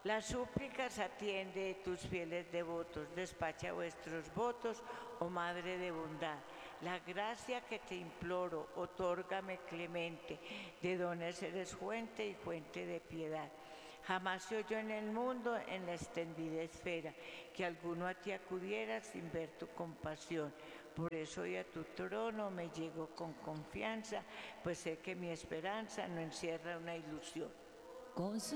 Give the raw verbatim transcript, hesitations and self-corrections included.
Las súplicas atiende tus fieles devotos, despacha vuestros votos, oh Madre de bondad. La gracia que te imploro, otórgame clemente, de dones eres fuente y fuente de piedad. Jamás se oyó en el mundo, en la extendida esfera, que alguno a ti acudiera sin ver tu compasión. Por eso hoy a tu trono me llego con confianza, pues sé que mi esperanza no encierra una ilusión. Con su